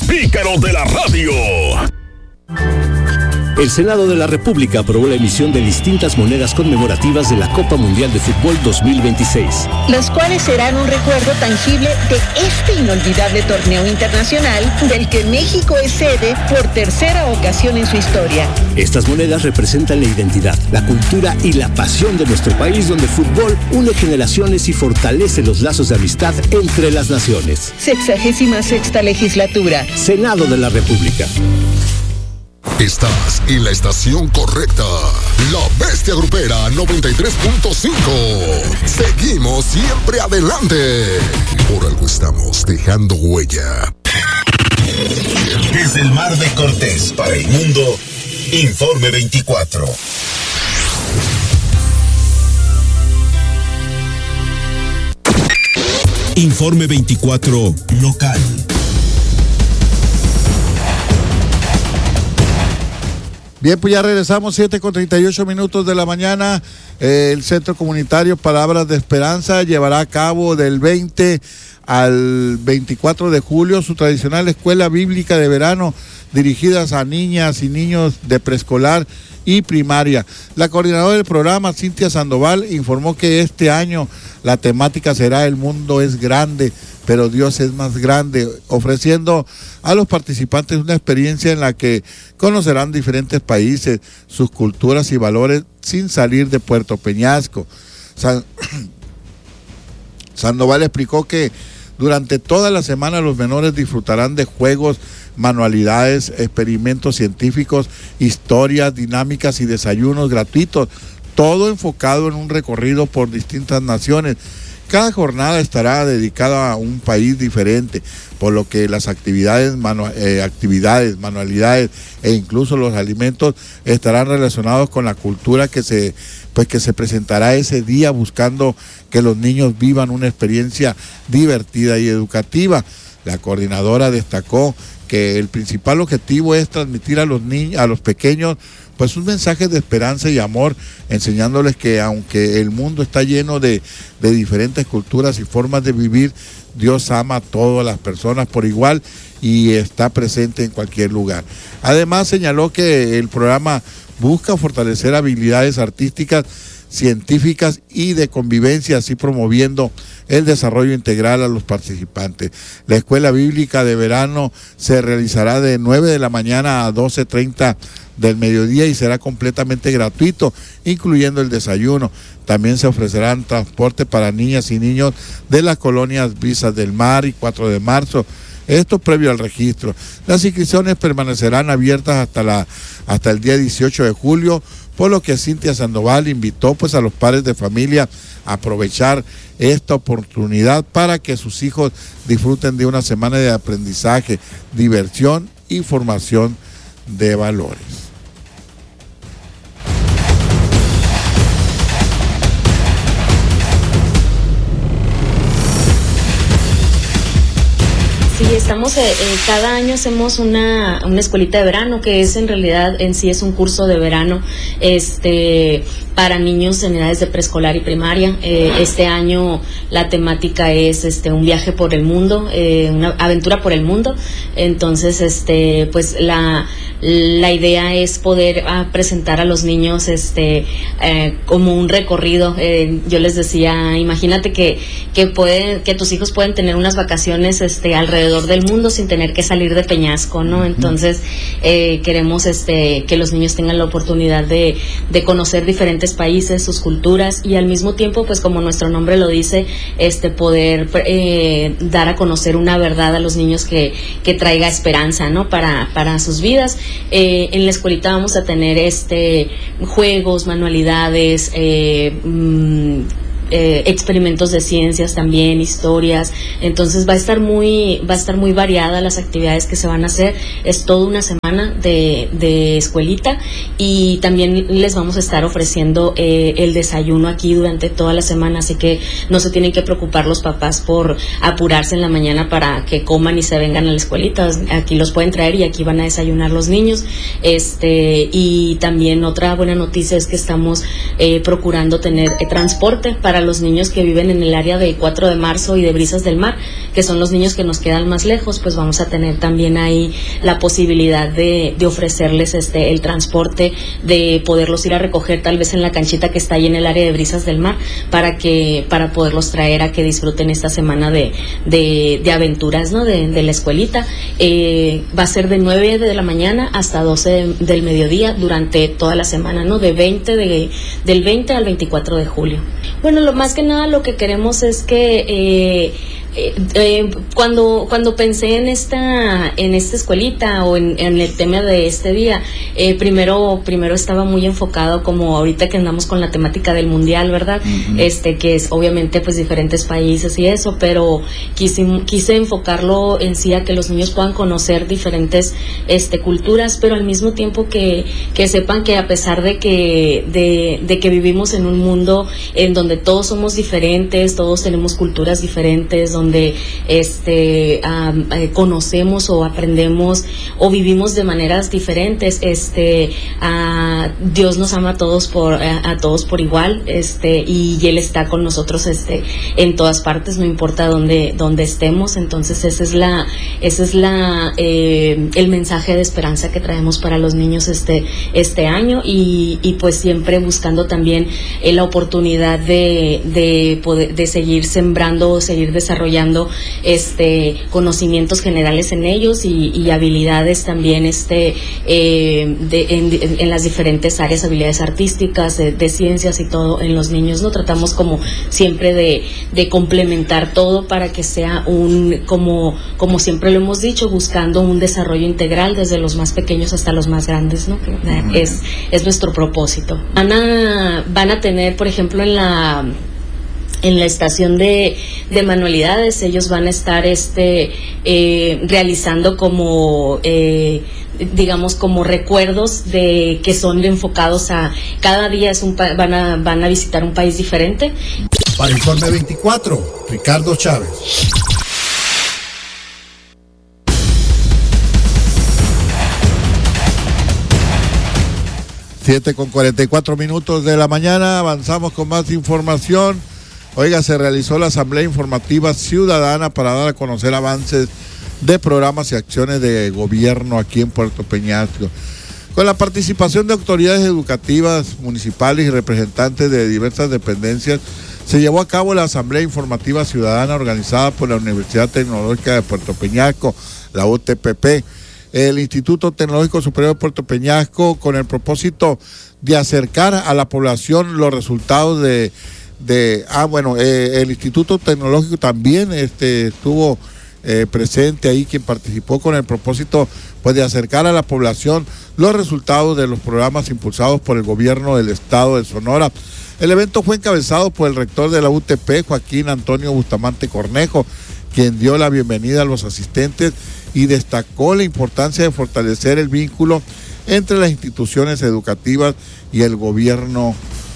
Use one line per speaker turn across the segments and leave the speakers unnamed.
pícaros de la radio.
El Senado de la República aprobó la emisión de distintas monedas conmemorativas de la Copa Mundial de Fútbol 2026.
Las cuales serán un recuerdo tangible de este inolvidable torneo internacional del que México es sede por tercera ocasión en su historia.
Estas monedas representan la identidad, la cultura y la pasión de nuestro país, donde el fútbol une generaciones y fortalece los lazos de amistad entre las naciones.
66ª legislatura.
Senado de la República.
Estás en la estación correcta. La Bestia Grupera 93.5. Seguimos siempre adelante. Por algo estamos dejando huella.
Desde el Mar de Cortés para el mundo, Informe 24.
Informe 24 local.
Bien, pues ya regresamos, 7:38 de la mañana. El Centro Comunitario Palabras de Esperanza llevará a cabo del 20 al 24 de julio su tradicional escuela bíblica de verano dirigidas a niñas y niños de preescolar y primaria. La coordinadora del programa, Cintia Sandoval, informó que este año la temática será El mundo es grande, pero Dios es más grande, ofreciendo a los participantes una experiencia en la que conocerán diferentes países, sus culturas y valores sin salir de Puerto Peñasco. Sandoval explicó que durante toda la semana los menores disfrutarán de juegos, manualidades, experimentos científicos, historias, dinámicas y desayunos gratuitos, todo enfocado en un recorrido por distintas naciones. Cada jornada estará dedicada a un país diferente, por lo que las actividades, manualidades e incluso los alimentos estarán relacionados con la cultura que se presentará ese día, buscando que los niños vivan una experiencia divertida y educativa. La coordinadora destacó que el principal objetivo es transmitir a los niños, a los pequeños, pues un mensaje de esperanza y amor, enseñándoles que aunque el mundo está lleno de diferentes culturas y formas de vivir, Dios ama a todas las personas por igual y está presente en cualquier lugar. Además, señaló que el programa busca fortalecer habilidades artísticas, científicas y de convivencia, así promoviendo el desarrollo integral a los participantes. La escuela bíblica de verano se realizará de 9 de la mañana a 12:30 del mediodía y será completamente gratuito, incluyendo el desayuno. También se ofrecerán transporte para niñas y niños de las colonias Brisas del Mar y 4 de marzo. Esto previo al registro. Las inscripciones permanecerán abiertas hasta el día 18 de julio, por lo que Cintia Sandoval invitó pues a los padres de familia a aprovechar esta oportunidad para que sus hijos disfruten de una semana de aprendizaje, diversión y formación de valores.
Sí, estamos, cada año hacemos una escuelita de verano, que es en realidad, en sí es un curso de verano, para niños en edades de preescolar y primaria. Este año la temática es, un viaje por el mundo, una aventura por el mundo. Entonces, pues la idea es poder presentar a los niños, como un recorrido. Yo les decía, imagínate que tus hijos pueden tener unas vacaciones, alrededor del mundo sin tener que salir de Peñasco, ¿no? Entonces queremos que los niños tengan la oportunidad de conocer diferentes países, sus culturas, y al mismo tiempo, pues como nuestro nombre lo dice, poder dar a conocer una verdad a los niños que traiga esperanza, ¿no? Para sus vidas. En la escuelita vamos a tener juegos, manualidades, experimentos de ciencias también, historias. Entonces va a estar muy variada las actividades que se van a hacer. Es toda una semana de escuelita, y también les vamos a estar ofreciendo el desayuno aquí durante toda la semana, así que no se tienen que preocupar los papás por apurarse en la mañana para que coman y se vengan a la escuelita. Aquí los pueden traer y aquí van a desayunar los niños. Y también otra buena noticia es que estamos procurando tener transporte para para los niños que viven en el área de 4 de Marzo y de Brisas del Mar, que son los niños que nos quedan más lejos, pues vamos a tener también ahí la posibilidad de ofrecerles el transporte, de poderlos ir a recoger tal vez en la canchita que está ahí en el área de Brisas del Mar, para poderlos traer a que disfruten esta semana de aventuras, ¿no? de la escuelita. Va a ser de 9 de la mañana hasta 12 del mediodía durante toda la semana, ¿no? Del 20 al 24 de julio. Bueno, lo más que nada lo que queremos es que cuando pensé en esta escuelita o en el tema de este día, primero estaba muy enfocado, como ahorita que andamos con la temática del mundial, ¿verdad? Uh-huh. Que es obviamente pues diferentes países y eso, pero quise enfocarlo en sí a que los niños puedan conocer diferentes culturas, pero al mismo tiempo que sepan que a pesar de que vivimos en un mundo en donde todos somos diferentes, todos tenemos culturas diferentes, donde conocemos o aprendemos o vivimos de maneras diferentes, Dios nos ama a todos por igual, y Él está con nosotros en todas partes, no importa dónde estemos. Entonces ese es el mensaje de esperanza que traemos para los niños este año, y pues siempre buscando también la oportunidad de poder seguir sembrando, seguir desarrollando conocimientos generales en ellos y habilidades también en las diferentes áreas, habilidades artísticas, de ciencias y todo en los niños, ¿no? Tratamos como siempre de complementar todo para que sea como siempre lo hemos dicho, buscando un desarrollo integral desde los más pequeños hasta los más grandes, ¿no? Es nuestro propósito. Van a tener, por ejemplo, en la estación de manualidades, ellos van a estar realizando como digamos como recuerdos de que son enfocados a cada día van a visitar un país diferente.
Para Informe 24, Ricardo Chávez.
Siete con 44 minutos de la mañana, avanzamos con más información. Oiga, se realizó la Asamblea Informativa Ciudadana para dar a conocer avances de programas y acciones de gobierno aquí en Puerto Peñasco. Con la participación de autoridades educativas, municipales y representantes de diversas dependencias, se llevó a cabo la Asamblea Informativa Ciudadana organizada por la Universidad Tecnológica de Puerto Peñasco, la UTPP, el Instituto Tecnológico Superior de Puerto Peñasco, con el propósito de acercar a la población los resultados el Instituto Tecnológico también estuvo presente ahí, quien participó con el propósito pues de acercar a la población los resultados de los programas impulsados por el gobierno del estado de Sonora. El evento fue encabezado por el rector de la UTP, Joaquín Antonio Bustamante Cornejo, quien dio la bienvenida a los asistentes y destacó la importancia de fortalecer el vínculo entre las instituciones educativas y el gobierno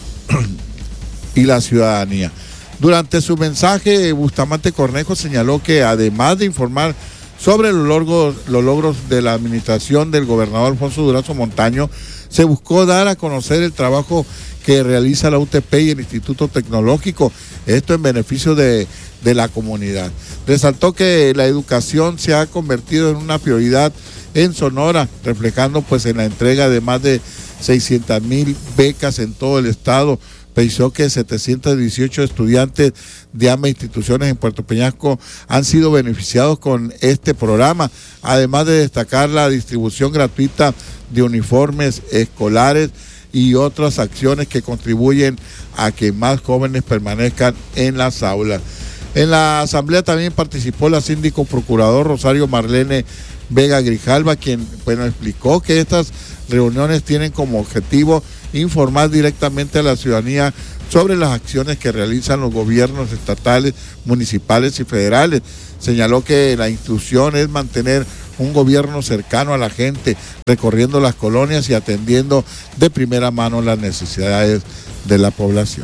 y la ciudadanía. Durante su mensaje, Bustamante Cornejo señaló que además de informar sobre los logros de la administración del gobernador Alfonso Durazo Montaño, se buscó dar a conocer el trabajo que realiza la UTP y el Instituto Tecnológico, esto en beneficio de la comunidad. Resaltó que la educación se ha convertido en una prioridad en Sonora, reflejando pues en la entrega de más de 600,000 becas en todo el estado. Pensó que 718 estudiantes de ambas instituciones en Puerto Peñasco han sido beneficiados con este programa, además de destacar la distribución gratuita de uniformes escolares y otras acciones que contribuyen a que más jóvenes permanezcan en las aulas. En la asamblea también participó la síndico procurador Rosario Marlene Vega Grijalva, quien explicó que estas reuniones tienen como objetivo informar directamente a la ciudadanía sobre las acciones que realizan los gobiernos estatales, municipales y federales. Señaló que la instrucción es mantener un gobierno cercano a la gente, recorriendo las colonias y atendiendo de primera mano las necesidades de la población.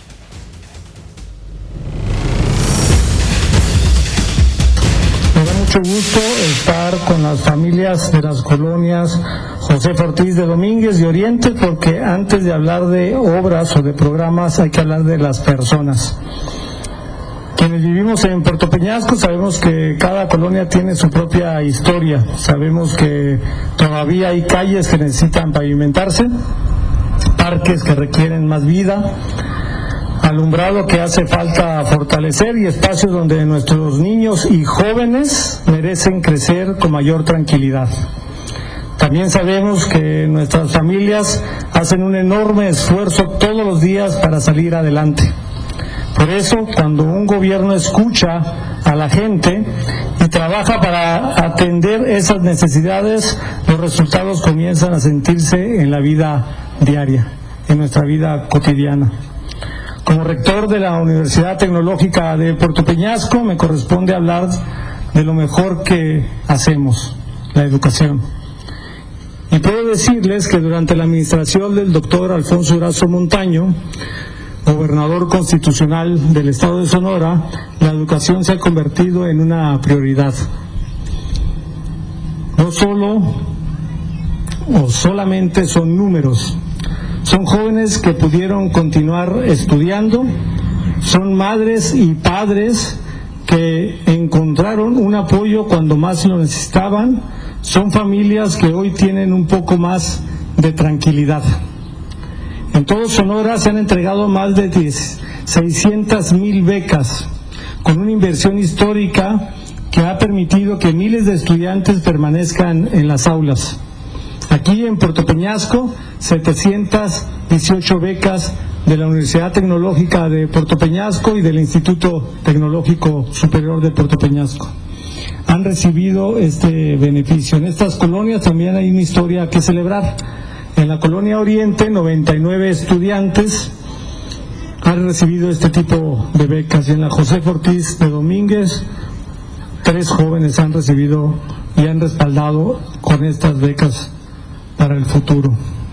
Me da mucho gusto estar con las familias de las colonias José Ortiz de Domínguez y Oriente, porque antes de hablar de obras o de programas hay que hablar de las personas. Quienes vivimos en Puerto Peñasco sabemos que cada colonia tiene su propia historia, sabemos que todavía hay calles que necesitan pavimentarse, parques que requieren más vida, alumbrado que hace falta fortalecer y espacios donde nuestros niños y jóvenes merecen crecer con mayor tranquilidad. También sabemos que nuestras familias hacen un enorme esfuerzo todos los días para salir adelante. Por eso, cuando un gobierno escucha a la gente y trabaja para atender esas necesidades, los resultados comienzan a sentirse en la vida diaria, en nuestra vida cotidiana. Como rector de la Universidad Tecnológica de Puerto Peñasco, me corresponde hablar de lo mejor que hacemos, la educación. Y puedo decirles que durante la administración del doctor Alfonso Durazo Montaño, gobernador constitucional del estado de Sonora, la educación se ha convertido en una prioridad. No solo o solamente son números. Son jóvenes que pudieron continuar estudiando, son madres y padres que encontraron un apoyo cuando más lo necesitaban, son familias que hoy tienen un poco más de tranquilidad. En todo Sonora se han entregado más de 600,000 becas, con una inversión histórica que ha permitido que miles de estudiantes permanezcan en las aulas. Aquí en Puerto Peñasco, 718 becas de la Universidad Tecnológica de Puerto Peñasco y del Instituto Tecnológico Superior de Puerto Peñasco han recibido este beneficio. En estas colonias también hay una historia que celebrar. En la colonia Oriente, 99 estudiantes han recibido este tipo de becas, y en la José Ortiz de Domínguez, 3 jóvenes han recibido y han respaldado con estas becas para el futuro.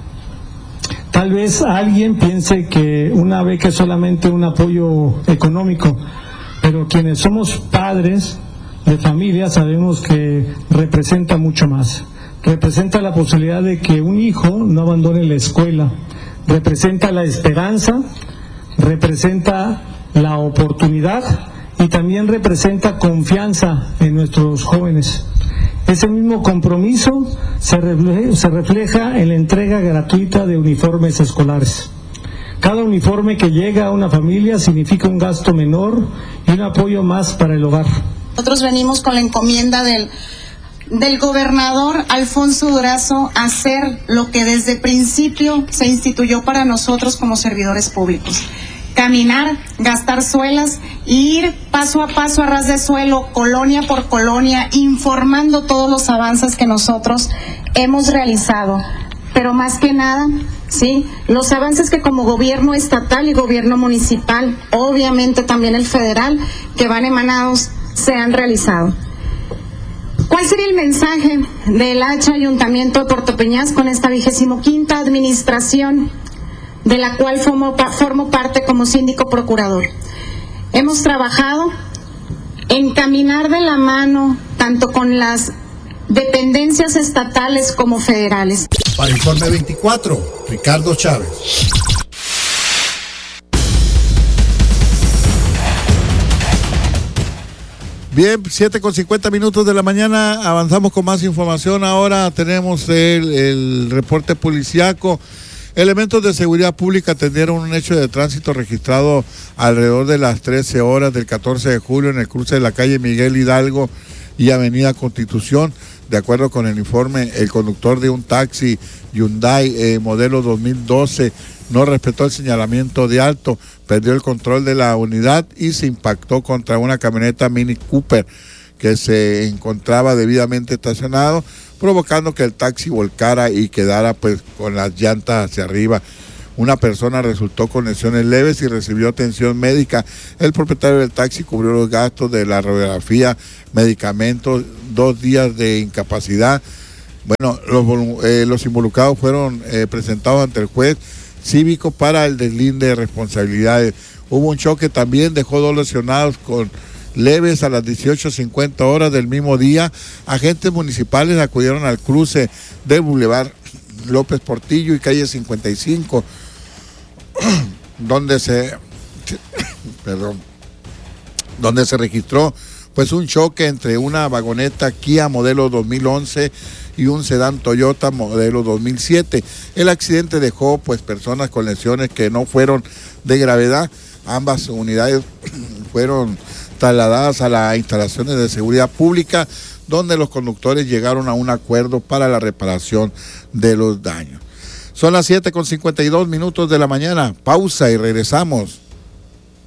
Tal vez alguien piense que una beca es solamente un apoyo económico, pero quienes somos padres de familia sabemos que representa mucho más. Representa la posibilidad de que un hijo no abandone la escuela, representa la esperanza, representa la oportunidad y también representa confianza en nuestros jóvenes. Ese mismo compromiso se refleja en la entrega gratuita de uniformes escolares. Cada uniforme que llega a una familia significa un gasto menor y un apoyo más para el hogar.
Nosotros venimos con la encomienda del gobernador Alfonso Durazo a hacer lo que desde el principio se instituyó para nosotros como servidores públicos. Caminar, gastar suelas y ir paso a paso a ras de suelo, colonia por colonia, informando todos los avances que nosotros hemos realizado. Pero más que nada, sí, los avances que como gobierno estatal y gobierno municipal, obviamente también el federal, que van emanados, se han realizado. ¿Cuál sería el mensaje del Ayuntamiento de Puerto Peñasco en esta 25ª administración, de la cual formo parte como síndico procurador? Hemos trabajado en caminar de la mano tanto con las dependencias estatales como federales.
Para Informe 24, Ricardo Chávez.
Bien, 7:50 de la mañana, avanzamos con más información. Ahora tenemos el reporte policiaco. Elementos de seguridad pública atendieron un hecho de tránsito registrado alrededor de las 13 horas del 14 de julio en el cruce de la calle Miguel Hidalgo y Avenida Constitución. De acuerdo con el informe, el conductor de un taxi Hyundai modelo 2012 no respetó el señalamiento de alto, perdió el control de la unidad y se impactó contra una camioneta Mini Cooper que se encontraba debidamente estacionado, provocando que el taxi volcara y quedara pues con las llantas hacia arriba. Una persona resultó con lesiones leves y recibió atención médica. El propietario del taxi cubrió los gastos de la radiografía, medicamentos, 2 días de incapacidad. Bueno, los involucrados fueron presentados ante el juez cívico para el deslinde de responsabilidades. Hubo un choque también, dejó 2 lesionados con leves a las 18:50 horas del mismo día. Agentes municipales acudieron al cruce de Boulevard López Portillo y calle 55, donde se registró pues un choque entre una vagoneta Kia modelo 2011 y un sedán Toyota modelo 2007. El accidente dejó pues personas con lesiones que no fueron de gravedad. Ambas unidades fueron trasladadas a las instalaciones de seguridad pública, donde los conductores llegaron a un acuerdo para la reparación de los daños. Son las 7:52 de la mañana. Pausa y regresamos.